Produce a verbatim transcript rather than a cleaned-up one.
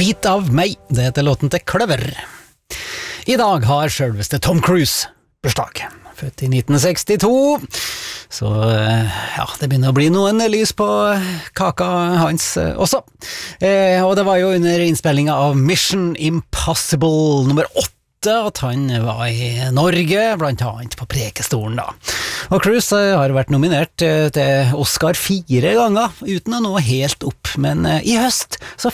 Bit av meg, det heter låten til Kløver. I dag har selveste Tom Cruise bursdag, født i nitten sekstito, så ja, det begynner å bli noen lys på kaka hans også. Eh, og det var jo under innspillingen av Mission Impossible nummer åtte at han var i Norge, blant annet på Prekestolen da. Og Cruise har vært nominert til Oscar fire ganger, uten å nå helt opp, men i høst så